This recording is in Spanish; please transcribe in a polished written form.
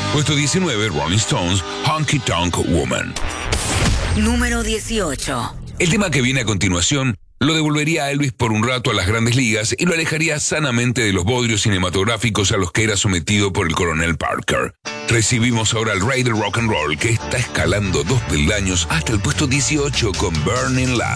Puesto 19, Rolling Stones, Honky Tonk Woman. Número 18. El tema que viene a continuación lo devolvería a Elvis por un rato a las grandes ligas y lo alejaría sanamente de los bodrios cinematográficos a los que era sometido por el coronel Parker. Recibimos ahora al rey del rock and roll, que está escalando 2 peldaños hasta el puesto 18 con Burning Love.